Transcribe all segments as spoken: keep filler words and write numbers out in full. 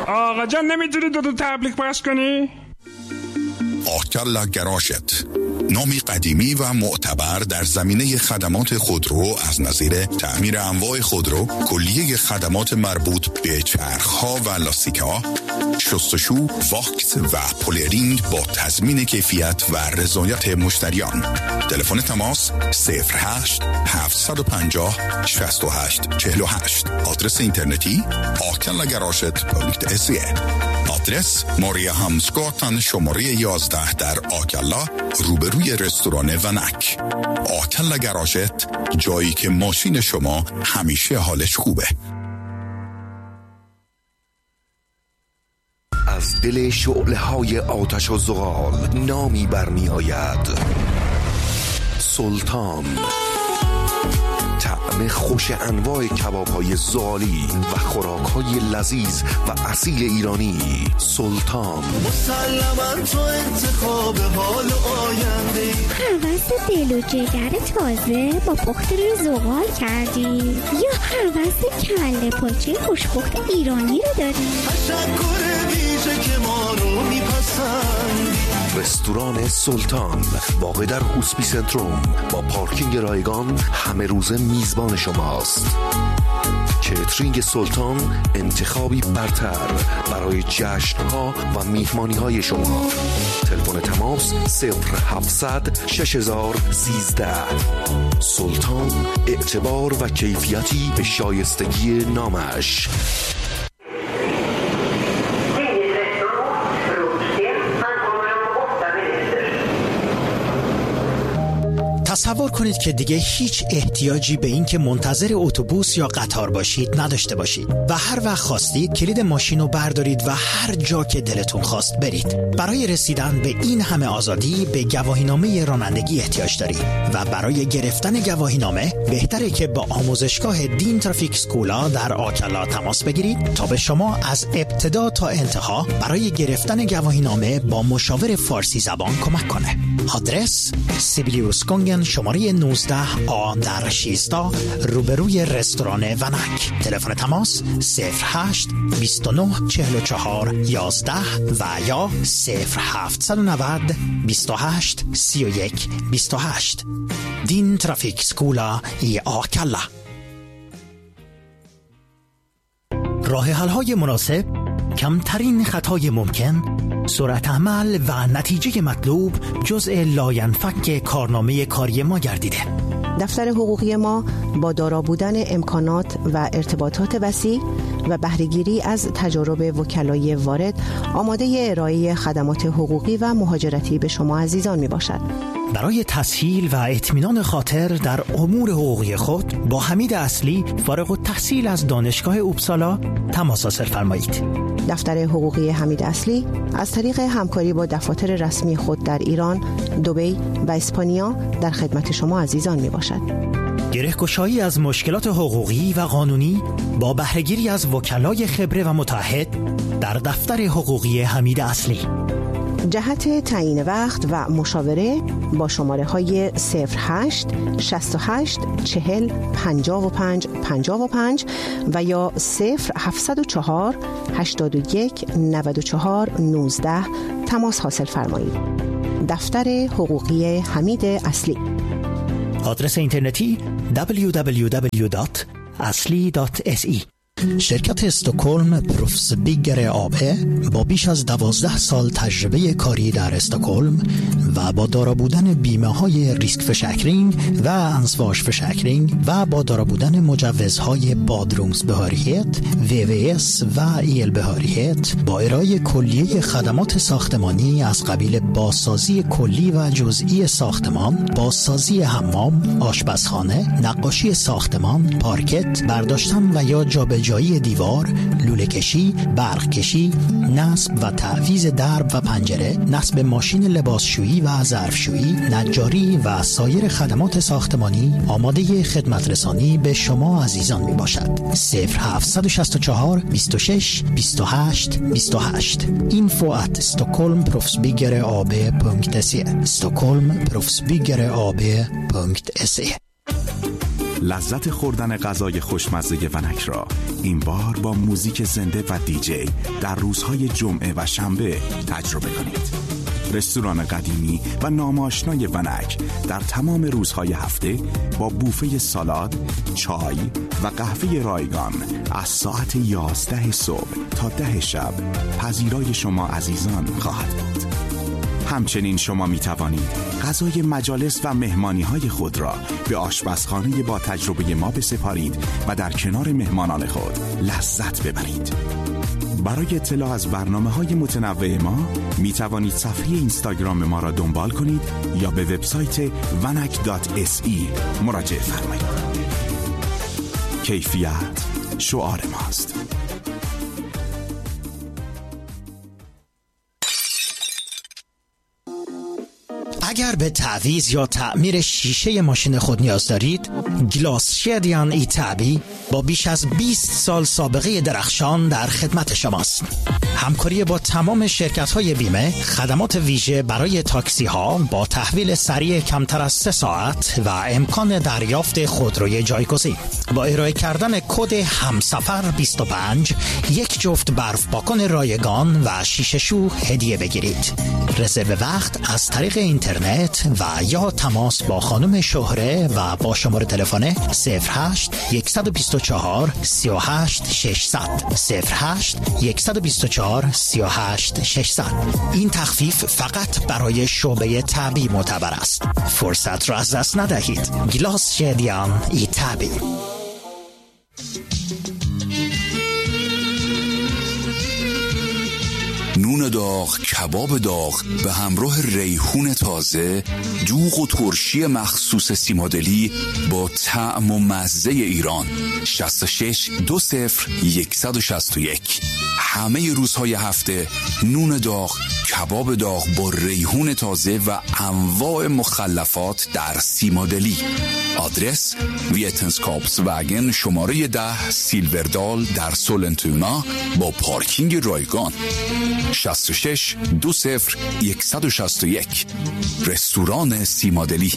آقا جان نمیتونی دو تا تبلیغ پخش کنی؟ آکلا گراشت، نامی قدیمی و معتبر در زمینه خدمات خودرو از نظیر تعمیر انواع خودرو، کلیه خدمات مربوط به چرخها و لاستیک‌ها، شستشو، واکس و پولرینگ با تضمین کیفیت و رضایت مشتریان. تلفن تماس صفر هشت هفت پنج صفر شصت و هشت چهل و هشت. آدرس اینترنتی آکلا گراشت دات سی ای. آدرس ماریا همسگاتن شماره یازده در آکلا روبروی رستوران ونک. آکلا گراشت، جایی که ماشین شما همیشه حالش خوبه. از دل شعله‌های آتش و زغال نامی برمی آید: سلطان. طعم خوش انواع کباب‌های زغالی و خوراک‌های لذیذ و اصیل ایرانی. سلطان. مسلماً تو انتخاب حال آینده. هوس دل و جگر تازه با پخت روی زغال کردی یا هوس کله پاچه خوشپخت ایرانی رو داری؟ تشکر ویژه که ما رو میپسند. رستوران سلطان واقع در هوسپی سنتروم با پارکینگ رایگان همه روزه میزبان شماست. کیترینگ سلطان انتخابی برتر برای جشن‌ها و میهمانی‌های شما. تلفن تماس صفر هفتصد شش هزار سیزده. سلطان، اعتبار و کیفیتی به شایستگی نامش. تصور کنید که دیگه هیچ احتیاجی به این که منتظر اتوبوس یا قطار باشید نداشته باشید و هر وقت خواستید کلید ماشین رو بردارید و هر جا که دلتون خواست برید. برای رسیدن به این همه آزادی به گواهینامه رانندگی احتیاج دارید و برای گرفتن گواهینامه بهتره که با آموزشگاه دین ترافیک سکولا در آکلا تماس بگیرید تا به شما از ابتدا تا انتها برای گرفتن گواهینامه با مشاور فارسی زبان کمک کنه. آدرس سیبیلیوس کنگن شماره نوزده آ در شیزده روبروی رستوران ونک. تلفن تماس صفر هشت بیست و نه چهل و چهار یازده و یا صفر هفت نه نه بیست و هشت سی و یک بیست و هشت. دین ترافیک سکولا ای آکلا. راه حل های مناسب، کمترین خطای ممکن، سرعت عمل و نتیجه مطلوب جزء لاینفک کارنامه کاری ما گردیده. دفتر حقوقی ما با دارا بودن امکانات و ارتباطات وسیع و بهره‌گیری از تجارب وکلای وارد آماده ارائه خدمات حقوقی و مهاجرتی به شما عزیزان می باشد. برای تسهیل و اطمینان خاطر در امور حقوقی خود با حمید اصلی فارغ التحصیل از دانشگاه اوبسالا تماس حاصل فرمایید. دفتر حقوقی حمید اصلی از طریق همکاری با دفاتر رسمی خود در ایران، دبی و اسپانیا در خدمت شما عزیزان می باشد. گره‌گشایی از مشکلات حقوقی و قانونی با بهره‌گیری از وکلای خبره و متعهد در دفتر حقوقی حمید اصلی. جهت تعیین وقت و مشاوره با شماره های صفر هشت شصت و هشت چهل پنجاه و پنج پنجاه و پنج و یا صفر هفتصد و چهار هشتاد و یک نود و چهار نوزده تماس حاصل فرمایید. دفتر حقوقی حمید اصلی. آدرس اینترنتی دبلیو دبلیو دبلیو دات اصلی دات اس ای. شرکت استکهلم پروفس بیگر آبه با بیش از دوازده سال تجربه کاری در استکهلم و با دارا بودن بیمه های ریسک فشکرینگ و انسواش فشکرینگ و با دارا بودن مجوزهای بادرومز بهاریت، وی وی اس و ایل بهاریت با ارائه کلیه خدمات ساختمانی از قبیل بازسازی کلی و جزئی ساختمان، بازسازی حمام، آشپزخانه، نقاشی ساختمان، پارکت، برداشتن و یا جابجایی جایی دیوار، لوله کشی، برق کشی، نصب و تعویض درب و پنجره، نصب ماشین لباسشویی و ظرفشویی، نجاری و سایر خدمات ساختمانی آماده خدمت رسانی به شما عزیزان می باشد. صفر هفت شش چهار بیست و شش بیست و هشت بیست و هشت info at stockholmproffsbyggare.se stockholmproffsbyggare.se. لذت خوردن غذای خوشمزه ونک را این بار با موزیک زنده و دیجی در روزهای جمعه و شنبه تجربه کنید. رستوران قدیمی و ناماشنای ونک در تمام روزهای هفته با بوفه سالاد، چای و قهوه رایگان از ساعت یازده صبح تا ده شب پذیرای شما عزیزان خواهد بود. همچنین شما می توانید غذای مجالس و مهمانی های خود را به آشپزخانه با تجربه ما بسپارید و در کنار مهمانان خود لذت ببرید. برای اطلاع از برنامه‌های متنوع ما می توانید صفحه اینستاگرام ما را دنبال کنید یا به وبسایت ونک دات اس ای مراجعه فرمایید. کیفیت شعار ماست. اگر به تعویض یا تعمیر شیشه ماشین خود نیاز دارید، گلاس شدیان ایتابی با بیش از بیست سال سابقه درخشان در خدمت شماست. همکاری با تمام شرکت‌های بیمه، خدمات ویژه برای تاکسی ها با تحویل سریع کمتر از سه ساعت و امکان دریافت خودروی جایگزین. با ارائه کردن کد همسفر بیست و پنج یک جفت برف پاکن رایگان و شیشه شو هدیه بگیرید. رزرو وقت از طریق اینترنت و یا تماس با خانم شهره و با شماره تلفن صفر هشت یک دو چهار سه هشت شش صفر صفر صفر هشت یک دو چهار سه هشت شش صفر. این تخفیف فقط برای شعبه طبی معتبر است. فرصت را از دست ندهید. گلاس شدیان ایتابی. نون داغ، کباب داغ به همراه ریحون تازه، دوغ و ترشی مخصوص سیمادلی با طعم و مزه ایران. شصت و شش دو صفر یک شش یک. همه روزهای هفته نون داغ، کباب داغ با ریحون تازه و انواع مخلفات در سیمادلی. آدرس ویتنسکاپس وگن شماره ده سیلوردال در سولنتونا با پارکینگ رایگان. شصت و شش دو صفر یک شش یک. رستوران سیمادلی.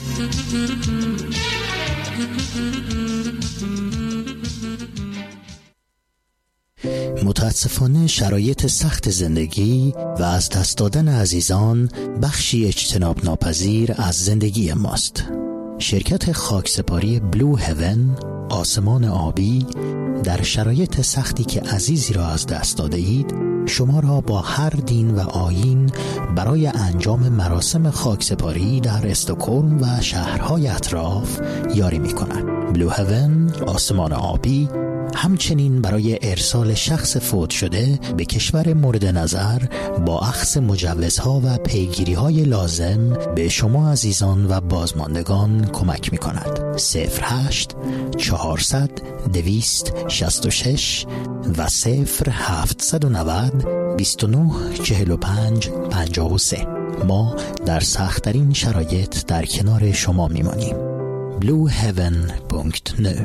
متاسفانه شرایط سخت زندگی و از دست دادن عزیزان بخشی اجتناب ناپذیر از زندگی ماست. شرکت خاکسپاری بلو هیون، آسمان آبی، در شرایط سختی که عزیزی را از دست داده اید شما را با هر دین و آیین برای انجام مراسم خاکسپاری در استکهلم و شهرهای اطراف یاری می کند. بلو هیون، آسمان آبی، همچنین برای ارسال شخص فوت شده به کشور مورد نظر با اخذ مجوزها و پیگیری‌های لازم به شما عزیزان و بازماندگان کمک می‌کند. صفر هشت چهارصد دویست شصت و شش و صفر هفتصد و نود بیست و نه چهل و پنج پنجاه و سه. ما در سخت‌ترین شرایط در کنار شما می‌مانیم. بلو هیون دات نت.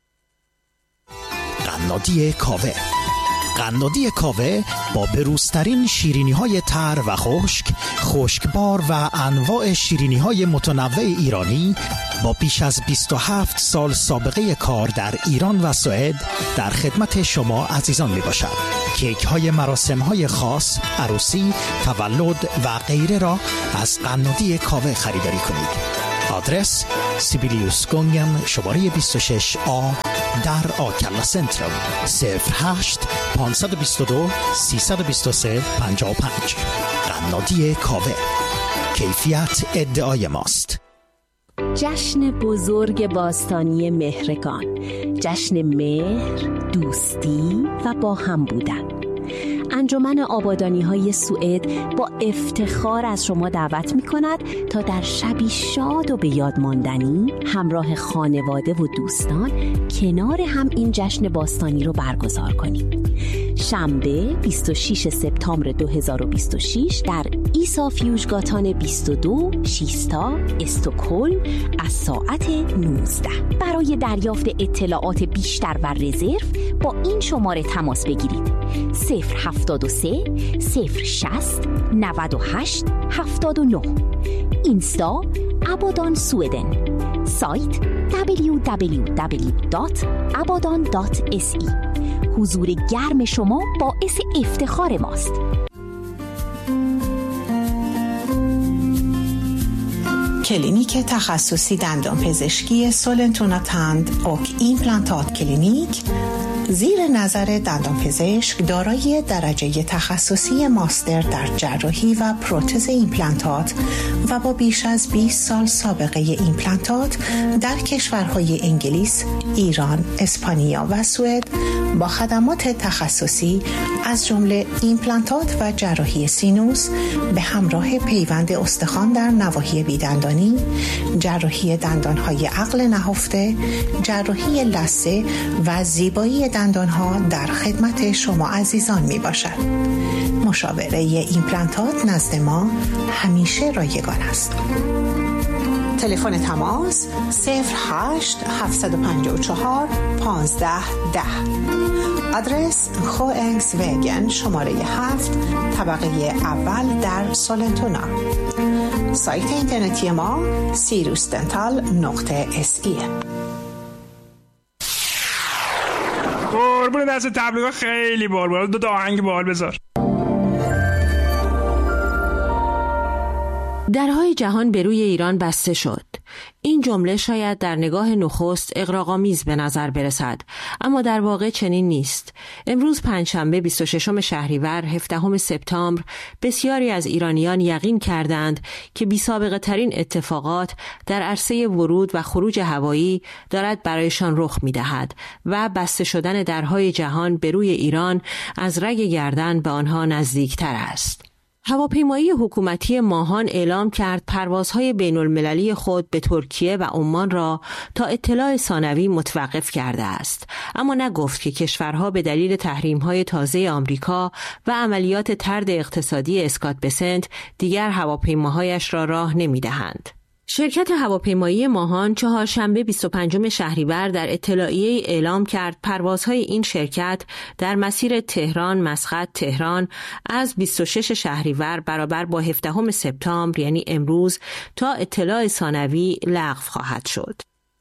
قنادی کاوه. قنادی کاوه با بروزترین شیرینی‌های تر و خشک، خشکبار و انواع شیرینی‌های متنوع ایرانی با بیش از بیست و هفت سال سابقه کار در ایران و سوئد در خدمت شما عزیزان میباشد. کیک‌های مراسم‌های خاص، عروسی، تولد و غیره را از قنادی کاوه خریداری کنید. آدرس سیبیلیوس گونگن شماره بیست و شش آ در آکلا سنترال. صفر هشت پانصد و بیست و دو سیصد و بیست و سه پنجاه و پنج. قنادی کاوه، کیفیت ادعای ماست. جشن بزرگ باستانی مهرگان، جشن مهر، دوستی و با هم بودن. انجمن آبادانی های سوئد با افتخار از شما دعوت می کند تا در شبی شاد و به یاد ماندنی همراه خانواده و دوستان کنار هم این جشن باستانی رو برگزار کنید. شنبه بیست و شش سپتامبر دو هزار و بیست و شش در ایسا فیوژگاتان بیست و دو شیستا استکهلم از ساعت نوزده. برای دریافت اطلاعات بیشتر و رزرو با این شماره تماس بگیرید: صفر هفتاد و سه صفر شصت نود و هشت هفتاد و نه. اینستا ابادان سویدن. سایت دبلیو دبلیو دبلیو دات ابادان دات اس ای. حضور گرم شما باعث افتخار ماست. کلینیک تخصصی دندان پزشکی سولنتونا تند اوک ایمپلانتات کلینیک زیر نظر دندان پزشک دارای درجه تخصصی ماستر در جراحی و پروتز ایمپلانتات و با بیش از بیست سال سابقه ایمپلانتات در کشورهای انگلیس، ایران، اسپانیا و سوئد با خدمات تخصصی از جمله ایمپلانتات و جراحی سینوس به همراه پیوند استخوان در نواحی بیدندانی، جراحی دندانهای عقل نهفته، جراحی لثه و زیبایی دندانها در خدمت شما عزیزان می باشد. مشاوره ایمپلانتات نزد ما همیشه رایگان است. تلفن تماس صفر هشت هفت پنج چهار پانزده ده. آدرس خوانگس وگن شماره هفت طبقه اول در سولنتونا. سایت اینترنتی ما سیروس دنتال نقطه اس ای. قربون دست تبلیغات خیلی بال بال. دو تا آهنگ بال بذار. درهای جهان به روی ایران بسته شد. این جمله شاید در نگاه نخست اغراق‌آمیز به نظر برسد، اما در واقع چنین نیست. امروز پنجشنبه بیست و ششم شهریور هفدهم سپتامبر بسیاری از ایرانیان یقین کردند که بی‌سابقه ترین اتفاقات در عرصه ورود و خروج هوایی دارد برایشان رخ می‌دهد و بسته شدن درهای جهان به روی ایران از رگ گردن به آنها نزدیکتر است. هواپیمایی حکومتی ماهان اعلام کرد پروازهای بین المللی خود به ترکیه و عمان را تا اطلاع ثانوی متوقف کرده است، اما نگفت که کشورها به دلیل تحریم‌های تازه آمریکا و عملیات طرد اقتصادی اسکات بسنت دیگر هواپیماهایش را راه نمی‌دهند. شرکت هواپیمایی ماهان چهارشنبه بیست و پنجم شهریور در اطلاعیه اعلام کرد پروازهای این شرکت در مسیر تهران مسقط تهران از بیست و ششم شهریور برابر با هفدهم سپتامبر یعنی امروز تا اطلاع ثانوی لغو خواهد شد.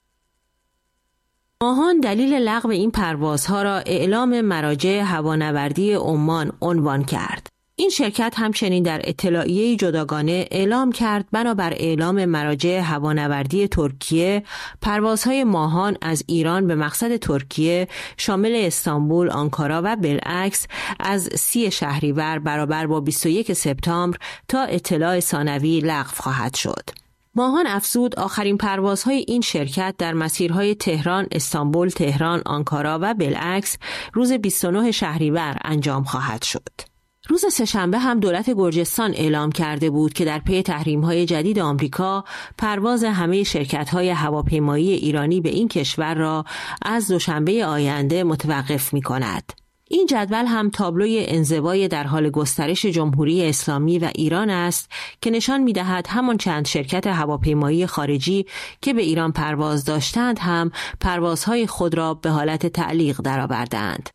ماهان دلیل لغو این پروازها را اعلام مراجع هوانوردی عمان عنوان کرد. این شرکت همچنین در اطلاعیه جداگانه اعلام کرد بنابر اعلام مراجع هوانوردی ترکیه پروازهای ماهان از ایران به مقصد ترکیه شامل استانبول، آنکارا و بالعکس از سی شهریور برابر با بیست و یکم سپتامبر تا اطلاع ثانوی لغو خواهد شد. ماهان افزود آخرین پروازهای این شرکت در مسیرهای تهران، استانبول، تهران، آنکارا و بالعکس روز بیست و نهم شهریور انجام خواهد شد. روز سه‌شنبه هم دولت گرجستان اعلام کرده بود که در پی تحریم‌های جدید آمریکا پرواز همه شرکت‌های هواپیمایی ایرانی به این کشور را از دوشنبه آینده متوقف می‌کند. این جدول هم تابلوی انزوای در حال گسترش جمهوری اسلامی و ایران است که نشان می‌دهد همان چند شرکت هواپیمایی خارجی که به ایران پرواز داشتند هم پروازهای خود را به حالت تعلیق درآوردند.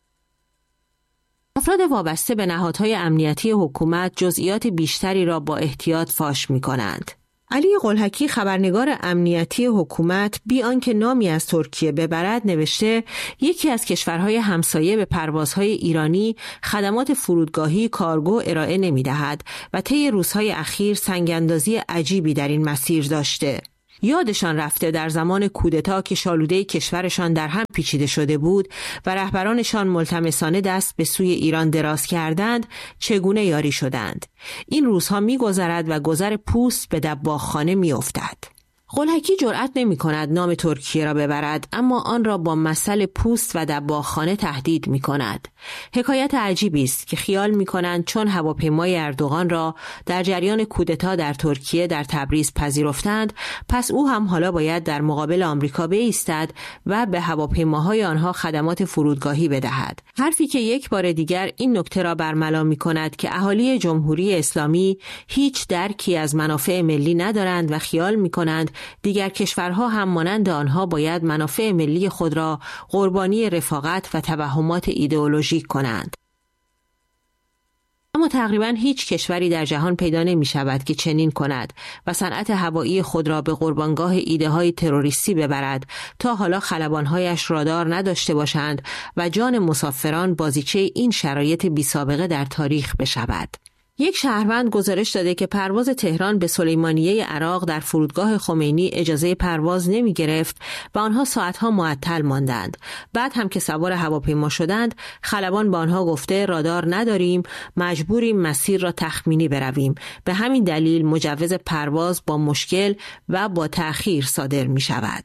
افراد وابسته به نهادهای امنیتی حکومت جزئیات بیشتری را با احتیاط فاش می‌کنند. علی قلهکی خبرنگار امنیتی حکومت بی آنکه نامی از ترکیه ببرد نوشته یکی از کشورهای همسایه به پروازهای ایرانی خدمات فرودگاهی کارگو ارائه نمی‌دهد و طی روزهای اخیر سنگ‌اندازی عجیبی در این مسیر داشته. یادشان رفته در زمان کودتا که شالوده کشورشان در هم پیچیده شده بود و رهبرانشان ملتمسانه دست به سوی ایران دراز کردند چگونه یاری شدند. این روزها می‌گذرد و گذر پوست به دباغخانه می‌افتد. قلهکی جرأت نمی کند نام ترکیه را ببرد، اما آن را با مسئله پوست و دباغخانه تهدید می کند. حکایت عجیبی است که خیال می کنند چون هواپیمای اردوغان را در جریان کودتا در ترکیه در تبریز پذیرفتند، پس او هم حالا باید در مقابل آمریکا بایستد و به هواپیماهای آنها خدمات فرودگاهی بدهد. حرفی که یک بار دیگر این نکته را برملا می کند که اهالی جمهوری اسلامی هیچ درکی از منافع ملی ندارند و خیال می کنند دیگر کشورها هم مانند آنها باید منافع ملی خود را قربانی رفاقت و توهمات ایدئولوژیک کنند. اما تقریباً هیچ کشوری در جهان پیدا نمی شود که چنین کند و صنعت هوایی خود را به قربانگاه ایده‌های تروریستی ببرد تا حالا خلبان‌هایش رادار نداشته باشند و جان مسافران بازیچه این شرایط بی‌سابقه در تاریخ بشود. یک شهروند گزارش داده که پرواز تهران به سلیمانیه عراق در فرودگاه خمینی اجازه پرواز نمی گرفت و آنها ساعتها معطل ماندند. بعد هم که سوار هواپیما شدند، خلبان با آنها گفته رادار نداریم، مجبوریم مسیر را تخمینی برویم. به همین دلیل مجوز پرواز با مشکل و با تأخیر صادر می شود.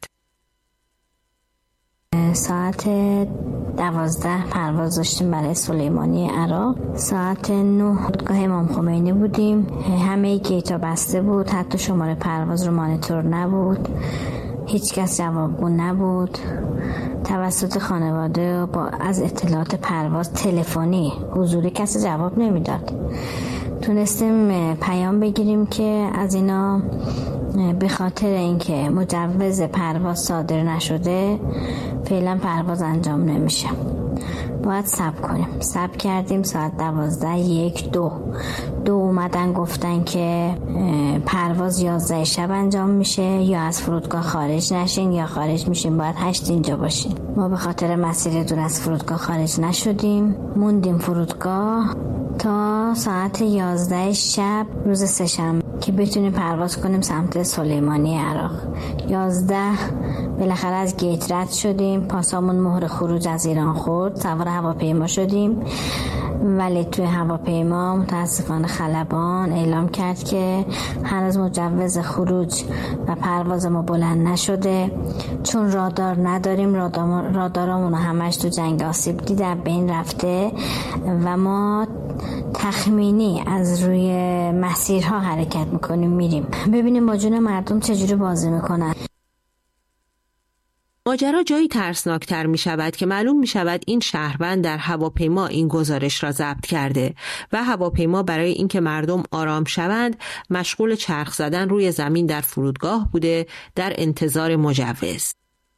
ساعت دوازده پرواز داشتیم برای سلیمانی عراق. ساعت نه فرودگاه امام خمینی بودیم. همه گیتا بسته بود، حتی شماره پرواز رو مانیتور نبود، هیچ کس جوابگو نبود. توسط خانواده با از اطلاعات پرواز تلفنی حضوری کسی جواب نمیداد. تونستیم پیام بگیریم که از اینا به خاطر اینکه مجوز پرواز صادر نشده فعلا پرواز انجام نمیشه، باید صبر کنیم. صبر کردیم. ساعت دوازده یک دو دو اومدن گفتن که پرواز یازده شب انجام میشه، یا از فرودگاه خارج نشین یا خارج میشین، باید هشت اینجا باشین. ما به خاطر مسیر دور از فرودگاه خارج نشدیم، موندیم فرودگاه تا ساعت یازده شب روز سه‌شنبه که بتونیم پرواز کنیم سمت سلیمانی عراق. یازده بالاخره از گیت رد شدیم، پاسامون مهر خروج از ایران خورد، سوار هواپیما شدیم، ولی توی هواپیما متاسفانه خلبان اعلام کرد که هنوز مجوز خروج و پرواز ما بلند نشده، چون رادار نداریم، رادارامون همش تو جنگ آسیب دیده بین رفته و ما تخمینی از روی مسیرها حرکت میکنیم میریم. ببینیم با جون مردم چجوری بازی میکنن. ماجرا جایی ترسناکتر می شود که معلوم می شود این شهروند در هواپیما این گزارش را ضبط کرده و هواپیما برای اینکه مردم آرام شوند مشغول چرخ زدن روی زمین در فرودگاه بوده در انتظار مجوز.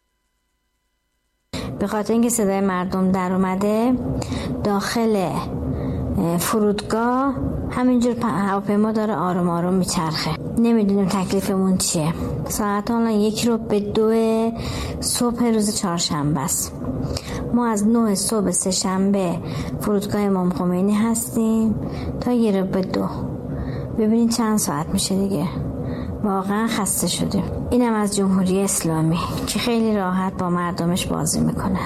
به خاطر اینکه صدای مردم در اومده داخل فرودگاه همینجور هواپیما داره آروم آروم میچرخه. نمیدونیم تکلیفمون چیه. ساعت الان یک رو به دو صبح روز چهارشنبه است. ما از نه صبح سه شنبه فرودگاه امام خمینی هستیم تا یک رو به دو. ببینید چند ساعت میشه دیگه. واقعا خسته شدیم. اینم از جمهوری اسلامی که خیلی راحت با مردمش بازی میکنه.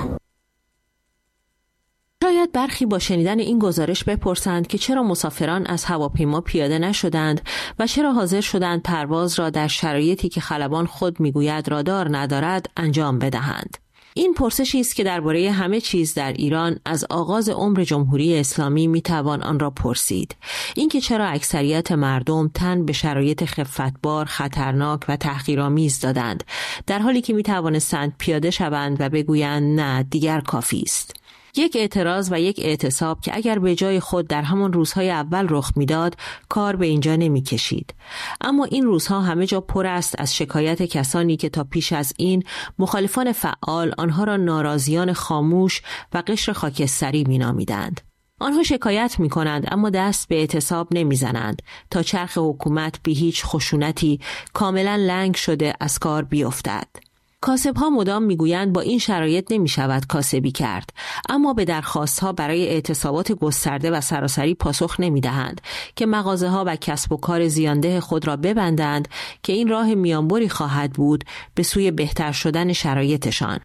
شاید برخی با شنیدن این گزارش بپرسند که چرا مسافران از هواپیما پیاده نشدند و چرا حاضر شدند پرواز را در شرایطی که خلبان خود میگوید رادار ندارد انجام بدهند. این پرسشی است که درباره همه چیز در ایران از آغاز عمر جمهوری اسلامی میتوان آن را پرسید. اینکه چرا اکثریت مردم تن به شرایط خفتبار، خطرناک و تحقیرآمیز دادند، در حالی که میتوانستند پیاده شوند و بگویند نه دیگر کافی است. یک اعتراض و یک اعتصاب که اگر به جای خود در همان روزهای اول رخ میداد کار به اینجا نمی کشید. اما این روزها همه جا پر است از شکایت کسانی که تا پیش از این مخالفان فعال آنها را ناراضیان خاموش و قشر خاکستری می نامیدند. آنها شکایت می کنند اما دست به اعتصاب نمی زنند تا چرخ حکومت به هیچ خشونتی کاملا لنگ شده از کار بیفتد. کاسب‌ها مدام میگویند با این شرایط نمی شود کاسبی کرد، اما به درخواست‌ها برای اعتصابات گسترده و سراسری پاسخ نمی دهند که مغازه‌ها و کسب و کار زیانده خود را ببندند که این راه میانبری خواهد بود به سوی بهتر شدن شرایطشان.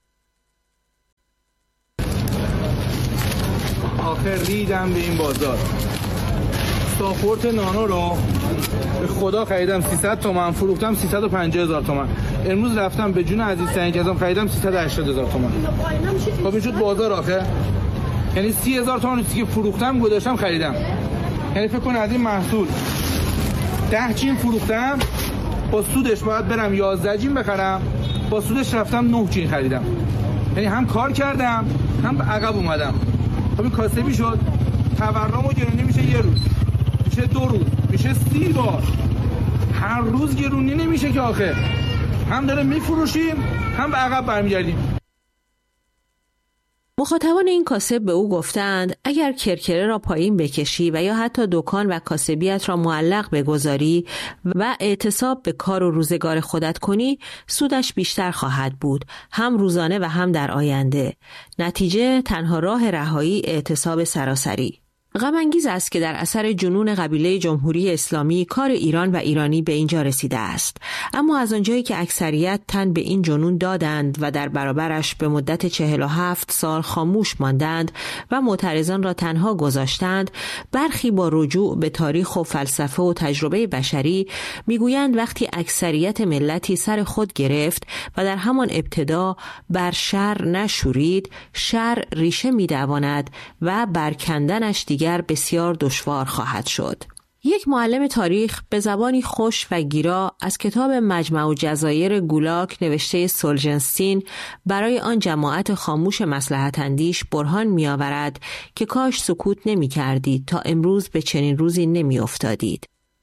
آخر ریدم به این بازار. ساپورت نانو رو به خدا خریدم سیصد تومان، فروختم سیصد و پنجاه هزار تومان. امروز رفتم به جون عزیز ترین کسام خریدم سیصد و هشتاد هزار تومان. خب این شد بازار آخه. یعنی سی هزار تومان چیزی که فروختم گذاشتم خریدم. یعنی فکر کن از این محصول ده جین فروختم، با سودش باید برم یازده جین بخرم، با سودش رفتم نه جین خریدم. یعنی هم کار کردم هم به عقب اومدم. خب این کاسبی شد. تورم و گرونی میشه یه روز، میشه دو روز، میشه سی بار. هر روز گرونی نمیشه که آخه. هم داره میفروشیم هم به عقب برمیگردیم. مخاطبان این کاسب به او گفتند اگر کرکره را پایین بکشی و یا حتی دکان و کاسبیت را معلق بگذاری و اعتصاب به کار و روزگار خودت کنی، سودش بیشتر خواهد بود، هم روزانه و هم در آینده. نتیجه تنها راه رهایی اعتصاب سراسری. غم انگیز است که در اثر جنون قبیله جمهوری اسلامی کار ایران و ایرانی به اینجا رسیده است. اما از آنجایی که اکثریت تن به این جنون دادند و در برابرش به مدت چهل و هفت سال خاموش ماندند و معترضان را تنها گذاشتند، برخی با رجوع به تاریخ و فلسفه و تجربه بشری میگویند وقتی اکثریت ملتی سر خود گرفت و در همان ابتدا بر شر نشورید، شر ریشه میدواند و برکندنش دیگر بسیار دشوار خواهد شد. یک معلم تاریخ به زبانی خوش و گیرا از کتاب مجمع الجزایر گولاک نوشته سولجنسین برای آن جماعت خاموش مصلحت اندیش برهان می آورد که کاش سکوت نمی کردید تا امروز به چنین روزی نمی افتادید.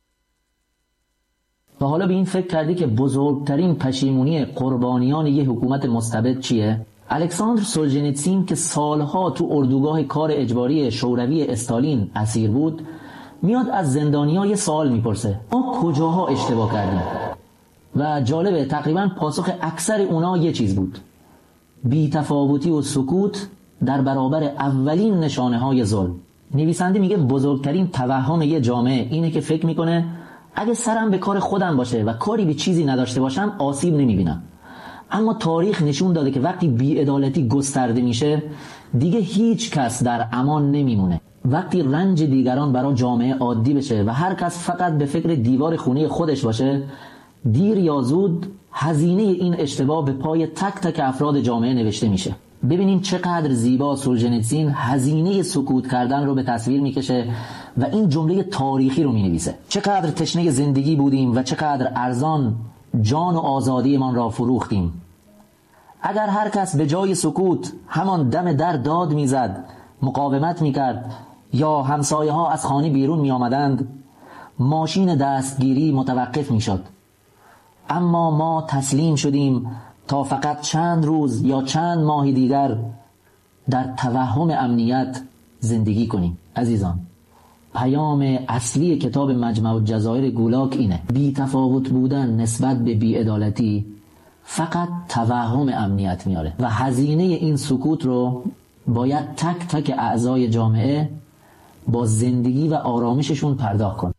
و حالا به این فکر کردی که بزرگترین پشیمونی قربانیان یک حکومت مستبد چیه؟ الکساندر سولجنیتسین که سالها تو اردوگاه کار اجباری شوروی استالین اسیر بود، میاد از زندانی‌ها یه سوال میپرسه: ما کجاها اشتباه کردیم؟ و جالبه تقریبا پاسخ اکثر اونا یه چیز بود: بی‌تفاوتی و سکوت در برابر اولین نشانه‌های ظلم. نویسنده میگه بزرگترین توهم یه جامعه اینه که فکر میکنه اگه سرم به کار خودم باشه و کاری به چیزی نداشته باشم آسیب نمیبینم. اما تاریخ نشون داده که وقتی بی‌عدالتی گسترده میشه دیگه هیچ کس در امان نمیمونه. وقتی رنج دیگران برای جامعه عادی بشه و هر کس فقط به فکر دیوار خونه خودش باشه، دیر یا زود هزینه این اشتباه به پای تک تک افراد جامعه نوشته میشه. ببینیم چقدر زیبا سولجنیتسین هزینه سکوت کردن رو به تصویر میکشه و این جمله تاریخی رو مینویسه: چقدر تشنه زندگی بودیم و چقدر ارزان جان و آزادیمان را فروختیم. اگر هر کس به جای سکوت همان دم در داد میزد، مقاومت میکرد یا همسایه ها از خانه بیرون می آمدند، ماشین دستگیری متوقف میشد. اما ما تسلیم شدیم تا فقط چند روز یا چند ماه دیگر در توهم امنیت زندگی کنیم. عزیزان، پیام اصلی کتاب مجمع الجزایر گولاک اینه: بی تفاوت بودن نسبت به بی‌عدالتی فقط توهم امنیت میاره و هزینه این سکوت رو باید تک تک اعضای جامعه با زندگی و آرامششون پرداخت کنه.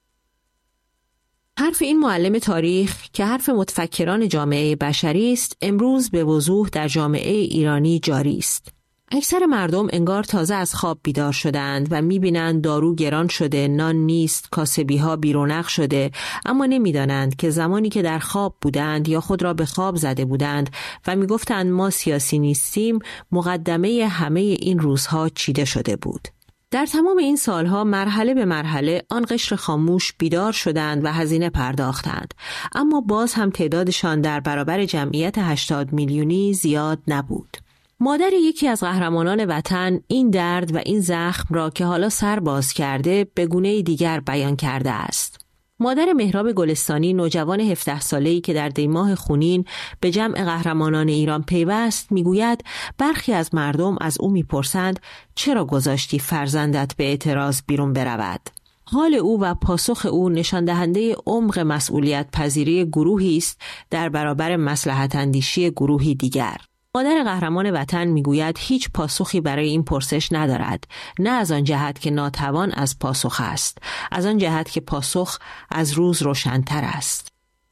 حرف این معلم تاریخ که حرف متفکران جامعه بشری است، امروز به وضوح در جامعه ایرانی جاری است. اکثر مردم انگار تازه از خواب بیدار شدند و می‌بینند دارو گران شده، نان نیست، کاسبی‌ها بی‌رونق شده، اما نمی‌دانند که زمانی که در خواب بودند یا خود را به خواب زده بودند و می‌گفتند ما سیاسی نیستیم، مقدمه همه این روزها چیده شده بود. در تمام این سالها مرحله به مرحله آن قشر خاموش بیدار شدند و هزینه پرداختند، اما باز هم تعدادشان در برابر جمعیت هشتاد میلیونی زیاد نبود. مادر یکی از قهرمانان وطن این درد و این زخم را که حالا سر باز کرده به گونه دیگر بیان کرده است. مادر مهراب گلستانی، نوجوان هفده ساله‌ای که در دیماه خونین به جمع قهرمانان ایران پیوست، میگوید برخی از مردم از او میپرسند چرا گذاشتی فرزندت به اعتراض بیرون برود؟ حال او و پاسخ او نشان دهنده عمق مسئولیت پذیری گروهی است در برابر مصلحت اندیشی گروهی دیگر. مادر قهرمان وطن میگوید هیچ پاسخی برای این پرسش ندارد، نه از آن جهت که ناتوان از پاسخ است، از آن جهت که پاسخ از روز روشن‌تر است.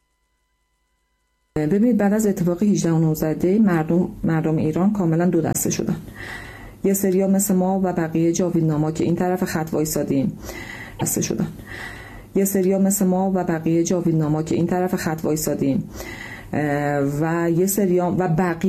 ببینید، بعد از اتفاق هجده و نوزده مردم مردم ایران کاملا دو دسته شدن. یه سریا مثل ما و بقیه جاویدناما که این طرف خط وایسادیم دسته شدن. یه سریا مثل ما و بقیه جاویدناما که این طرف خط وایسادیم و یه سریا و بقیه